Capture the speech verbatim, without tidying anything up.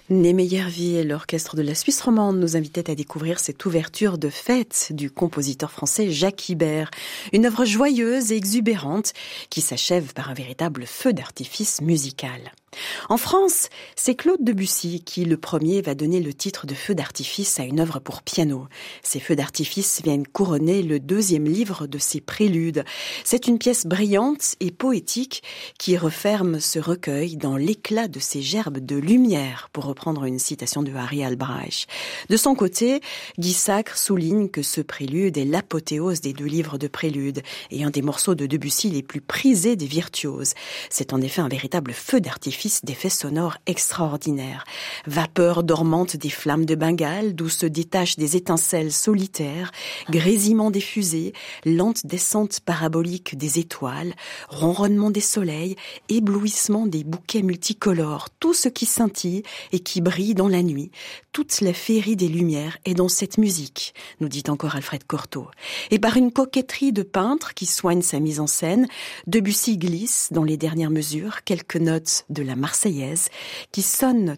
Niemeyer-Vie et l'orchestre de la Suisse romande nous invitaient à découvrir cette ouverture de fête du compositeur français Jacques Ibert. Une œuvre joyeuse et exubérante qui s'achève par un véritable feu d'artifice musical. En France, c'est Claude Debussy qui, le premier, va donner le titre de feu d'artifice à une œuvre pour piano. Ces feux d'artifice viennent couronner le deuxième livre de ses préludes. C'est une pièce brillante et poétique qui referme ce recueil dans l'éclat de ses gerbes de lumière, pour reprendre une citation de Harry Albrecht. De son côté, Guy Sacre souligne que ce prélude est l'apothéose des deux livres de préludes et un des morceaux de Debussy les plus prisés des virtuoses. C'est en effet un véritable feu d'artifice d'effets sonores extraordinaires. Vapeur dormante des flammes de Bengale, d'où se détachent des étincelles solitaires, grésillement des fusées, lente descente parabolique des étoiles, ronronnement des soleils, éblouissement des bouquets multicolores, tout ce qui scintille et qui brille dans la nuit, toute la féerie des lumières est dans cette musique, nous dit encore Alfred Cortot. Et par une coquetterie de peintre qui soigne sa mise en scène, Debussy glisse dans les dernières mesures quelques notes de la Marseillaise qui sonnent